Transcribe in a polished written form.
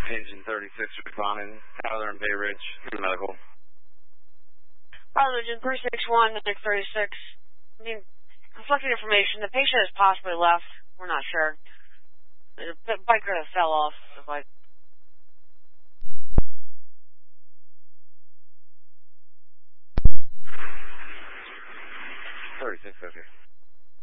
Engine 36 responding. Tyler and Bay Ridge, medical. Tyler, Engine 361, Nick 36. I mean, conflicting information. The patient has possibly left. We're not sure. The biker that fell off the bike. 36, okay.